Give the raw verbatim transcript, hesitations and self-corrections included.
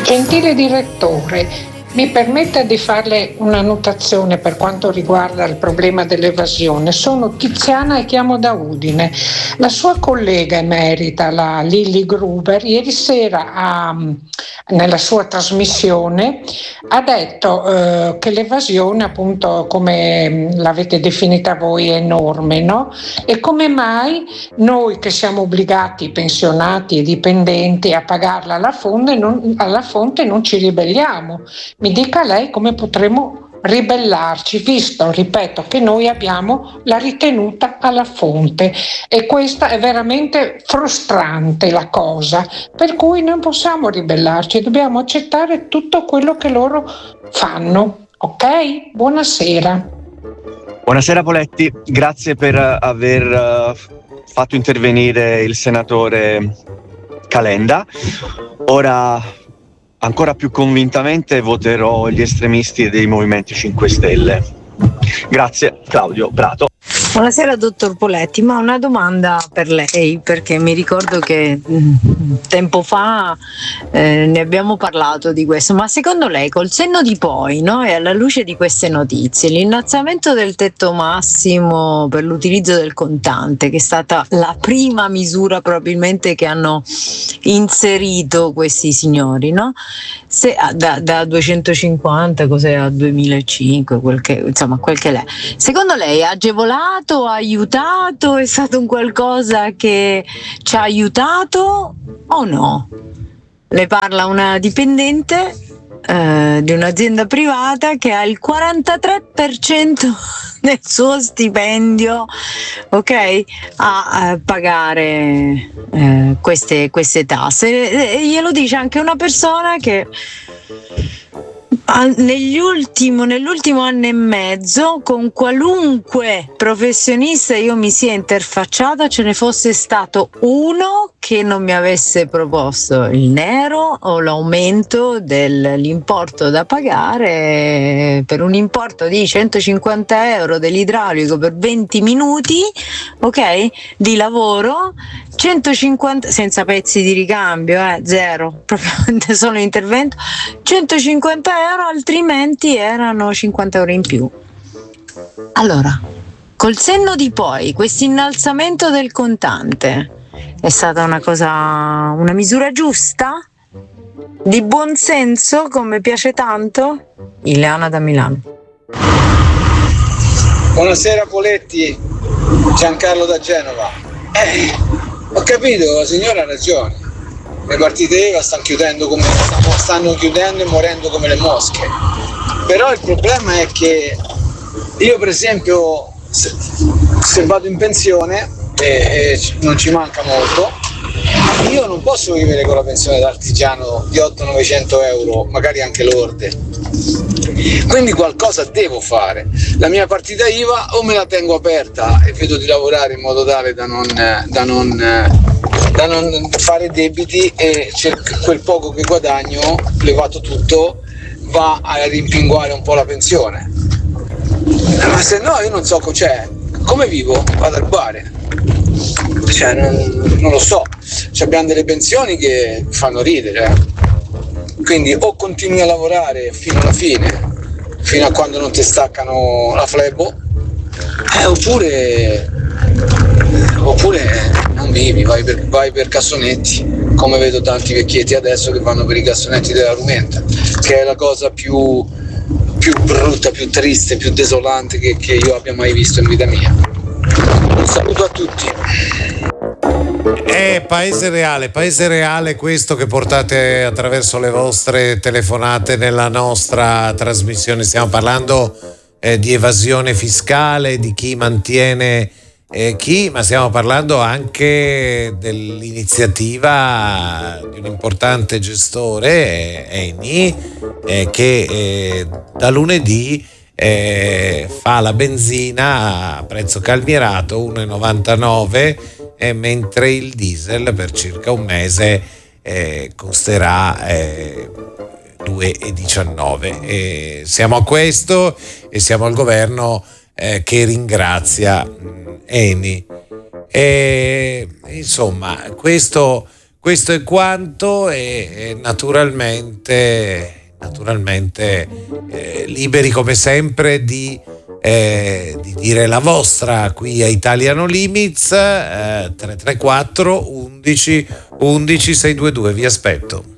Gentile direttore, mi permetta di farle una notazione per quanto riguarda il problema dell'evasione. Sono Tiziana e chiamo da Udine. La sua collega emerita, la Lilli Gruber, ieri sera ha, nella sua trasmissione ha detto eh, che l'evasione, appunto, come l'avete definita voi, è enorme, no? E come mai noi che siamo obbligati, pensionati e dipendenti, a pagarla alla fonte non, alla fonte non ci ribelliamo? Mi dica lei come potremo ribellarci, visto, ripeto, che noi abbiamo la ritenuta alla fonte, e questa è veramente frustrante la cosa, per cui non possiamo ribellarci, dobbiamo accettare tutto quello che loro fanno. Ok? Buonasera. Buonasera Poletti, grazie per aver uh, fatto intervenire il senatore Calenda. Ora ancora più convintamente voterò gli estremisti dei Movimenti cinque Stelle. Grazie, Claudio Prato. Buonasera dottor Poletti, ma una domanda per lei, perché mi ricordo che mh, tempo fa eh, ne abbiamo parlato di questo, ma secondo lei, col senno di poi, no, e alla luce di queste notizie, l'innalzamento del tetto massimo per l'utilizzo del contante, che è stata la prima misura probabilmente che hanno inserito questi signori, no? Se, da, da duecentocinquanta cos'è, a duemilacinque, quel che, insomma quel che l'è, secondo lei ha agevolato, ha aiutato, è stato un qualcosa che ci ha aiutato o no? Le parla una dipendente eh, di un'azienda privata che ha il quarantatré per cento del suo stipendio, ok, a eh, pagare eh, queste, queste tasse, e glielo dice anche una persona che negli ultimo, nell'ultimo anno e mezzo, con qualunque professionista io mi sia interfacciata, ce ne fosse stato uno che non mi avesse proposto il nero o l'aumento dell'importo da pagare per un importo di centocinquanta euro dell'idraulico per venti minuti, ok, di lavoro, centocinquanta senza pezzi di ricambio, eh, zero, proprio solo intervento, centocinquanta euro, altrimenti erano cinquanta euro in più. Allora, col senno di poi, questo innalzamento del contante è stata una cosa, una misura giusta? Di buon senso, come piace tanto? Ileana da Milano. Buonasera Poletti, Giancarlo da Genova. Eh, ho capito, la signora ha ragione. Le partite I V A stanno chiudendo come stanno chiudendo e morendo come le mosche. Però il problema è che io, per esempio, se, se vado in pensione e, e non ci manca molto, io non posso vivere con la pensione d'artigiano di ottocento novecento euro, magari anche lorde. Quindi qualcosa devo fare. La mia partita I V A o me la tengo aperta e vedo di lavorare in modo tale da non, da non, da non fare debiti, e cerco quel poco che guadagno, levato tutto, va a rimpinguare un po' la pensione. Ma se no io non so cioè, come vivo? Vado al bar. Cioè, non, non lo so. Cioè, abbiamo delle pensioni che fanno ridere. Eh. Quindi o continui a lavorare fino alla fine, fino a quando non ti staccano la flebo, eh, oppure oppure non vivi, vai per, vai per cassonetti, come vedo tanti vecchietti adesso che vanno per i cassonetti della Rumenta, che è la cosa più, più brutta, più triste, più desolante che, che io abbia mai visto in vita mia. Un saluto a tutti. È Paese Reale, Paese Reale questo che portate attraverso le vostre telefonate nella nostra trasmissione. Stiamo parlando eh, di evasione fiscale, di chi mantiene eh, chi, ma stiamo parlando anche dell'iniziativa di un importante gestore, eh, Eni, eh, che eh, da lunedì eh, fa la benzina a prezzo calmierato uno virgola novantanove, eh, mentre il diesel per circa un mese eh, costerà eh, due virgola diciannove. E siamo a questo e siamo al governo eh, che ringrazia mh, Eni. E, insomma, questo, questo è quanto e, e naturalmente, naturalmente eh, liberi come sempre di, eh, di dire la vostra qui a Italiano Limits, eh, tre tre quattro undici undici sei due due, vi aspetto.